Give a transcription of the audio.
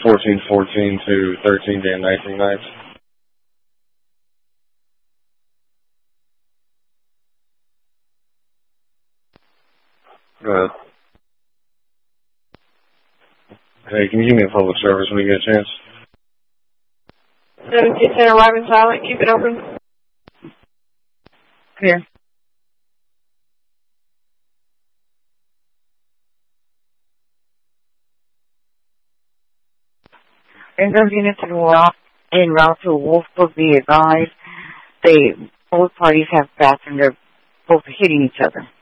1414 to 13-19 nights. Go ahead. Hey, can you give me a public service when you get a chance? 1710 arriving silent. Keep it open. Clear. England units en route to Wolfbrook, be advised. Both parties have bats and they're both hitting each other.